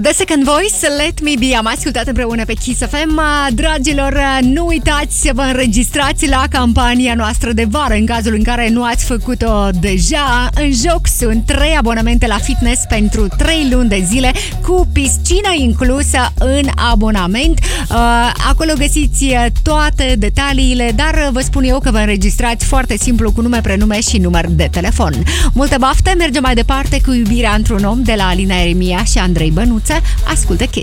The Second Voice, Let Me Be. Am ascultat împreună pe Kiss FM. Dragilor, nu uitați să vă înregistrați la campania noastră de vară în cazul în care nu ați făcut-o deja. În joc sunt 3 abonamente la fitness pentru 3 luni de zile cu piscină inclusă în abonament. Acolo găsiți toate detaliile, dar vă spun eu că vă înregistrați foarte simplu cu nume, prenume și număr de telefon. Multă baftă, mergem mai departe cu Iubirea într-un om de la Alina Eremia și Andrei Bănuță. Ascultă Kiss.